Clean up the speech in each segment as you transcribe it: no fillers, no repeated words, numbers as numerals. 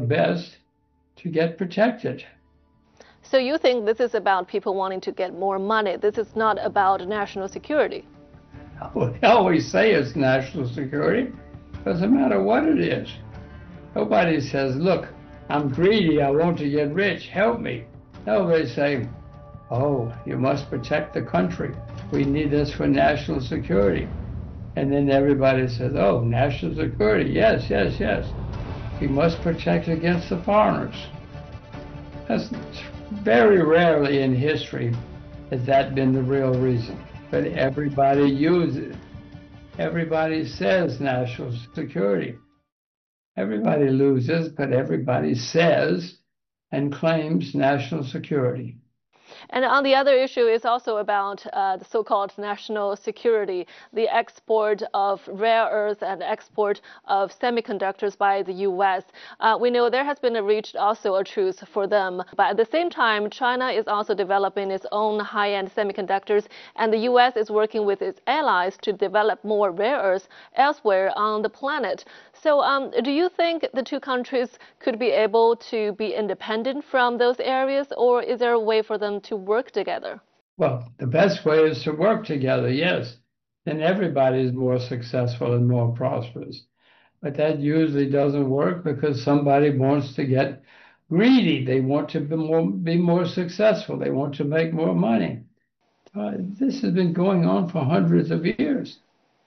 best to get protected. So you think this is about people wanting to get more money? This is not about national security? They always say it's national security. Doesn't matter what it is. Nobody says, look, I'm greedy, I want to get rich, help me. No, they say, oh, you must protect the country. We need this for national security. And then everybody says, oh, national security, yes, yes, yes. We must protect against the foreigners. That's very rarely in history has that been the real reason. But everybody uses it. Everybody says national security. Everybody loses, but everybody says and claims national security. And on the other issue is also about the so-called national security, the export of rare earths and export of semiconductors by the U.S. We know there has been reached also a truce for them. But at the same time, China is also developing its own high-end semiconductors, and the U.S. is working with its allies to develop more rare earths elsewhere on the planet. So do you think the two countries could be able to be independent from those areas, or is there a way for them to work together? Well, the best way is to work together, yes. Then everybody is more successful and more prosperous. But that usually doesn't work because somebody wants to get greedy. They want to be more successful. They want to make more money. This has been going on for hundreds of years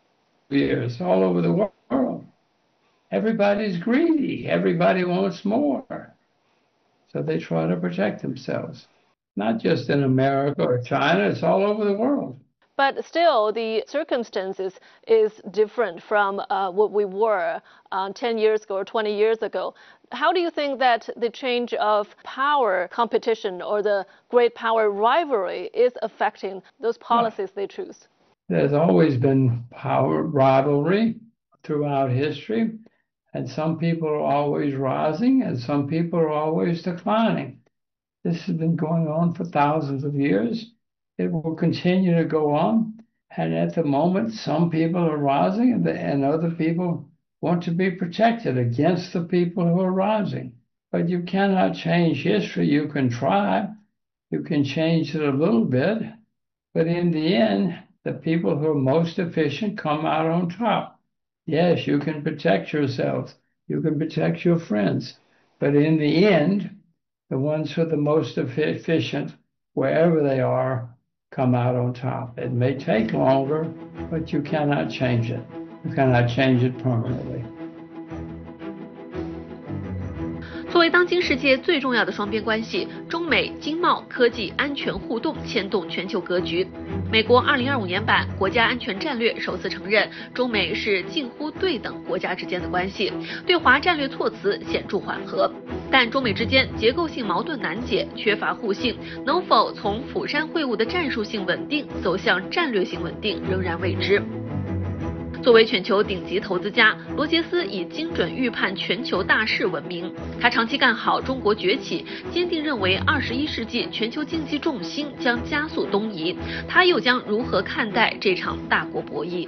all over the world. Everybody's greedy. Everybody wants more. So they try to protect themselves. Not just in America or China, it's all over the world. But still, the circumstances is different from what we were 10 years ago or 20 years ago. How do you think that the change of power competition or the great power rivalry is affecting those policies they choose? There's always been power rivalry throughout history, and some people are always rising and some people are always declining. This has been going on for thousands of years. It will continue to go on. And at the moment, some people are rising and other people want to be protected against the people who are rising. But you cannot change history. You can try. You can change it a little bit. But in the end, the people who are most efficient come out on top. Yes, you can protect yourself. You can protect your friends. But in the end, the ones who are the most efficient, wherever they are, come out on top. It may take longer, but you cannot change it. You cannot change it permanently. 作为当今世界最重要的双边关系，中美经贸、科技、安全互动牵动全球格局。美国2025年版国家安全战略首次承认，中美是近乎对等国家之间的关系，对华战略措辞显著缓和。但中美之间结构性矛盾难解，缺乏互信，能否从釜山会晤的战术性稳定走向战略性稳定，仍然未知。作为全球顶级投资家，罗杰斯以精准预判全球大势闻名。他长期看好中国崛起，坚定认为21世纪全球经济重心将加速东移。他又将如何看待这场大国博弈？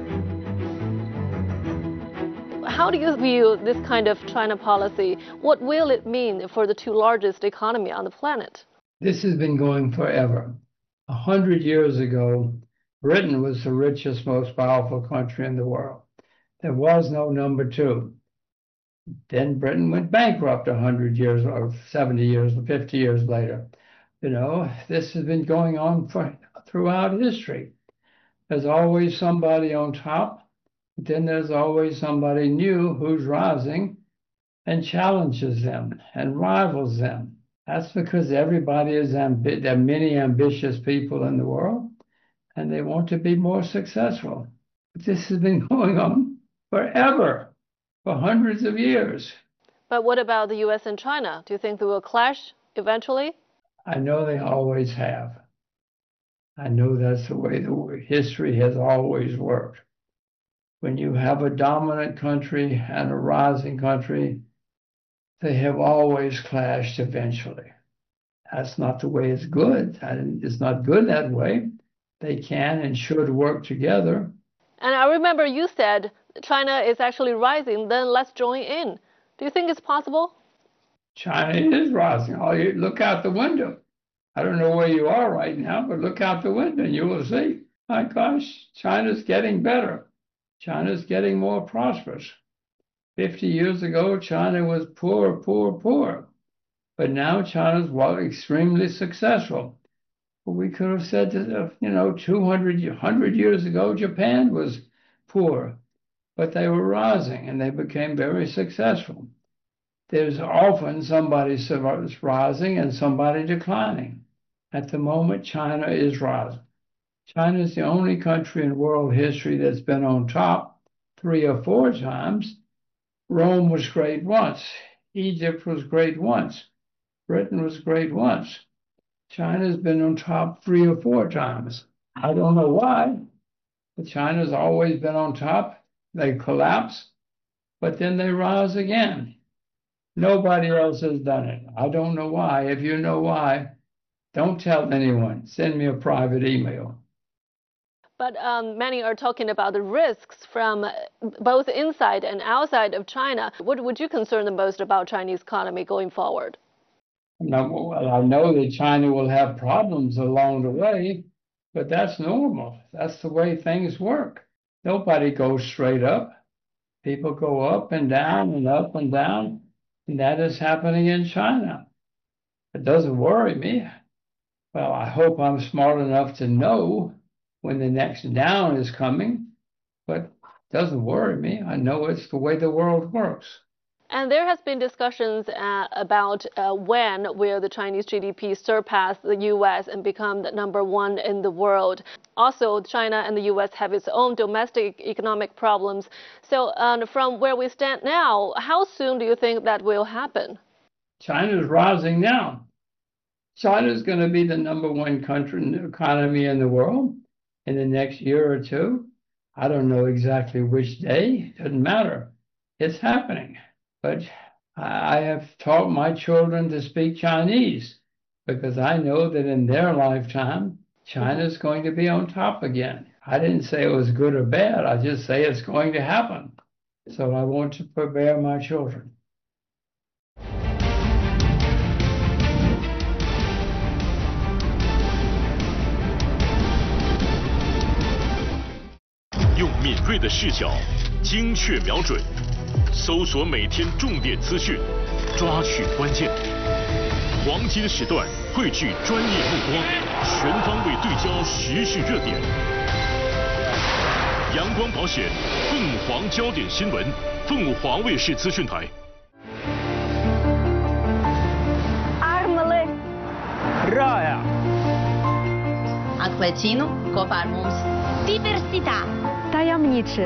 How do you view this kind of China policy? What will it mean for the two largest economies on the planet? This has been going forever. 100 years ago, Britain was the richest, most powerful country in the world. There was no number two. Then Britain went bankrupt 100 years or 70 years or 50 years later. You know, this has been going on throughout history. There's always somebody on top. Then there's always somebody new who's rising and challenges them and rivals them. That's because everybody is there are many ambitious people in the world, and they want to be more successful. But this has been going on forever, for hundreds of years. But what about the U.S. and China? Do you think they will clash eventually? I know they always have. I know that's the way the history has always worked. When you have a dominant country and a rising country, they have always clashed eventually. That's not the way it's good. It's not good that way. They can and should work together. And I remember you said China is actually rising, then let's join in. Do you think it's possible? China is rising. Oh, you look out the window. I don't know where you are right now, but look out the window and you will see. My gosh, China's getting better. China's getting more prosperous. 50 years ago, China was poor, poor, poor. But now China's extremely successful. We could have said that, 100 years ago, Japan was poor, but they were rising and they became very successful. There's often somebody rising and somebody declining. At the moment, China is rising. China is the only country in world history that's been on top 3 or 4 times. Rome was great once. Egypt was great once. Britain was great once. China's been on top 3 or 4 times. I don't know why, but China's always been on top. They collapse, but then they rise again. Nobody else has done it. I don't know why. If you know why, don't tell anyone. Send me a private email. But many are talking about the risks from both inside and outside of China. What would you concern the most about Chinese economy going forward? Well, I know that China will have problems along the way, but that's normal. That's the way things work. Nobody goes straight up. People go up and down and up and down, and that is happening in China. It doesn't worry me. Well, I hope I'm smart enough to know when the next down is coming, but it doesn't worry me. I know it's the way the world works. And there has been discussions about when will the Chinese GDP surpass the U.S. and become the #1 in the world. Also, China and the U.S. have its own domestic economic problems. So from where we stand now, how soon do you think that will happen? China's rising now. China's going to be the #1 country economy in the world in the next year or 2. I don't know exactly which day. It doesn't matter. It's happening. But I have taught my children to speak Chinese because I know that in their lifetime, China's going to be on top again. I didn't say it was good or bad. I just say it's going to happen. So I want to prepare my children. 用敏锐的视角，精确瞄准。 搜索每天重点资讯，抓取关键，黄金时段汇聚专业目光，全方位对焦时事热点。阳光保险，凤凰焦点新闻，凤凰卫视资讯台。 Armele. Raya. Acquacino, Cofarmums. Diversità. Tajemniczy.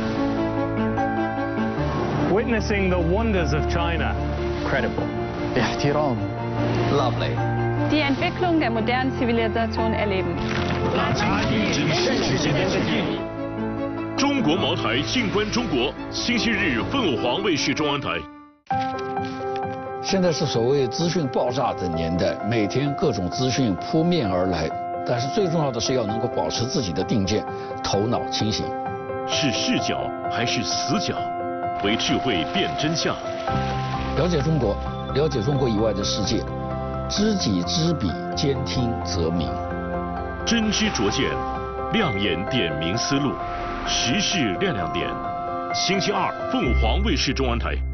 Witnessing the wonders of China. Credible. Ihtiram. Lovely. Die Entwicklung der modernen Zivilisation erleben. 中国茅台静观中国，星期日凤凰卫视中央台。 现在是所谓资讯爆炸的年代，每天各种资讯扑面而来，但是最重要的是要能够保持自己的定见，头脑清醒。 是视角还是死角？ 为智慧辨真相， 了解中国，了解中国以外的世界，知己知彼，兼听则明。 真知灼见，亮眼点明思路，时事亮点。星期二，凤凰卫视中央台。